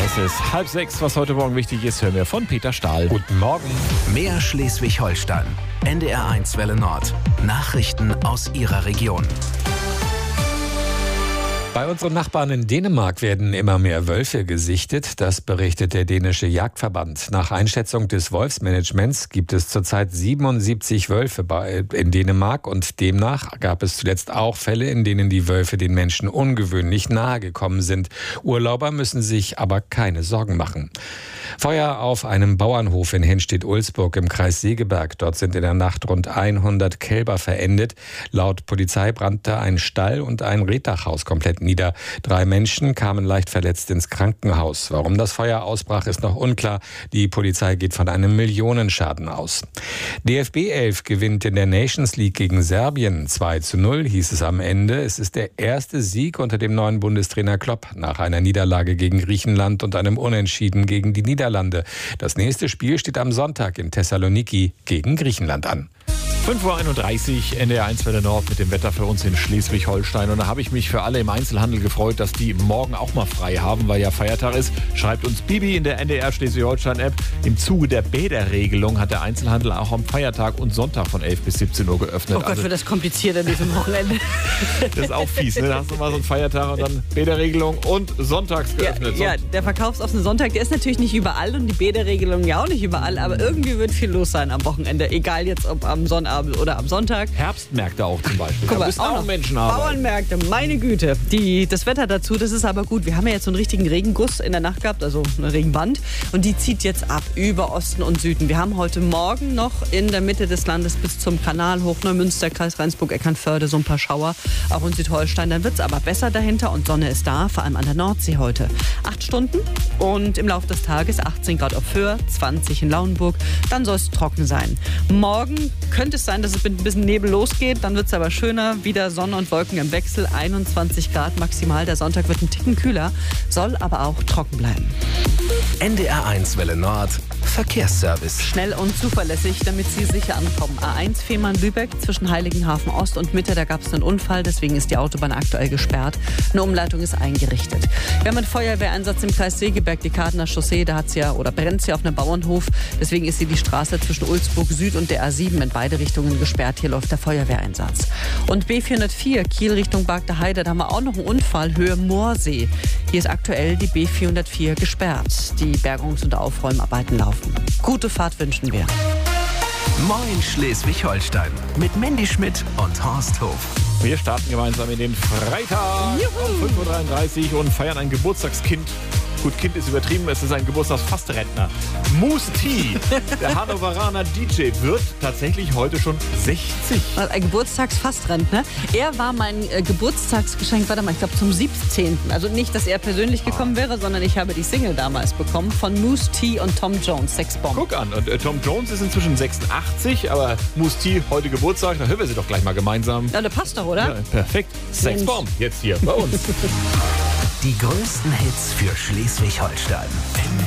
Es ist 5:30, was heute Morgen wichtig ist, hören wir von Peter Stahl. Guten Morgen. Mehr Schleswig-Holstein. NDR1 Welle Nord. Nachrichten aus Ihrer Region. Bei unseren Nachbarn in Dänemark werden immer mehr Wölfe gesichtet. Das berichtet der dänische Jagdverband. Nach Einschätzung des Wolfsmanagements gibt es zurzeit 77 Wölfe in Dänemark und demnach gab es zuletzt auch Fälle, in denen die Wölfe den Menschen ungewöhnlich nahe gekommen sind. Urlauber müssen sich aber keine Sorgen machen. Feuer auf einem Bauernhof in Henstedt-Ulzburg im Kreis Segeberg. Dort sind in der Nacht rund 100 Kälber verendet. Laut Polizei brannte ein Stall und ein Rehdachhaus komplett nieder. 3 Menschen kamen leicht verletzt ins Krankenhaus. Warum das Feuer ausbrach, ist noch unklar. Die Polizei geht von einem Millionenschaden aus. DFB 11 gewinnt in der Nations League gegen Serbien. 2:0 hieß es am Ende. Es ist der erste Sieg unter dem neuen Bundestrainer Klopp nach einer Niederlage gegen Griechenland und einem Unentschieden gegen die Niederlande. Das nächste Spiel steht am Sonntag in Thessaloniki gegen Griechenland an. 5:31 Uhr, NDR1 Welle Nord mit dem Wetter für uns in Schleswig-Holstein. Und da habe ich mich für alle im Einzelhandel gefreut, dass die morgen auch mal frei haben, weil ja Feiertag ist. Schreibt uns Bibi in der NDR Schleswig-Holstein-App. Im Zuge der Bäderregelung hat der Einzelhandel auch am Feiertag und Sonntag von 11 bis 17 Uhr geöffnet. Oh Gott, wird das kompliziert an diesem Wochenende. Das ist auch fies, ne? Da hast du mal so einen Feiertag und dann Bäderregelung und sonntags geöffnet. Ja, der verkaufsoffene Sonntag, der ist natürlich nicht überall und die Bäderregelung ja auch nicht überall, aber irgendwie wird viel los sein am Wochenende, egal jetzt ob am Sonnabend oder am Sonntag. Herbstmärkte auch zum Beispiel. Guck mal, da müssen auch Menschen arbeiten. Bauernmärkte, meine Güte. Das Wetter dazu, das ist aber gut. Wir haben ja jetzt so einen richtigen Regenguss in der Nacht gehabt, also eine Regenwand. Und die zieht jetzt ab über Osten und Süden. Wir haben heute Morgen noch in der Mitte des Landes bis zum Kanal hoch Neumünster, Kreis Rendsburg, Eckernförde so ein paar Schauer. Auch in Südholstein. Dann wird es aber besser dahinter und Sonne ist da, vor allem an der Nordsee heute. 8 Stunden und im Laufe des Tages 18 Grad auf Föhr, 20 in Lauenburg. Dann soll es trocken sein. Morgen könnte es sein, dass es mit ein bisschen Nebel losgeht. Dann wird es aber schöner. Wieder Sonne und Wolken im Wechsel. 21 Grad maximal. Der Sonntag wird ein Ticken kühler, soll aber auch trocken bleiben. NDR1 Welle Nord. Verkehrsservice. Schnell und zuverlässig, damit Sie sicher ankommen. A1 Fehmarn-Lübeck zwischen Heiligenhafen Ost und Mitte. Da gab es einen Unfall, deswegen ist die Autobahn aktuell gesperrt. Eine Umleitung ist eingerichtet. Wir haben einen Feuerwehreinsatz im Kreis Segeberg, die Kartener Chaussee. Da brennt sie auf einem Bauernhof. Deswegen ist hier die Straße zwischen Ulzburg Süd und der A7 in beide Richtungen gesperrt. Hier läuft der Feuerwehreinsatz. Und B404 Kiel Richtung Bagde Heide. Da haben wir auch noch einen Unfall, Höhe Moorsee. Hier ist aktuell die B404 gesperrt. Die Bergungs- und Aufräumarbeiten laufen. Gute Fahrt wünschen wir. Moin Schleswig-Holstein. Mit Mandy Schmidt und Horst Hof. Wir starten gemeinsam in den Freitag um 5:33 Uhr und feiern ein Geburtstagskind. Gut, Kind ist übertrieben, es ist ein Geburtstagsfastrentner. Moose T, der Hannoveraner DJ, wird tatsächlich heute schon 60. Ein Geburtstagsfastrentner. Er war mein Geburtstagsgeschenk, ich glaube zum 17. Also nicht, dass er persönlich gekommen wäre, sondern ich habe die Single damals bekommen von Moose T und Tom Jones, Sexbomb. Guck an, und Tom Jones ist inzwischen 86, aber Moose T heute Geburtstag, da hören wir sie doch gleich mal gemeinsam. Ja, der passt doch, oder? Ja, perfekt. Sexbomb, jetzt hier bei uns. Die größten Hits für Schleswig-Holstein.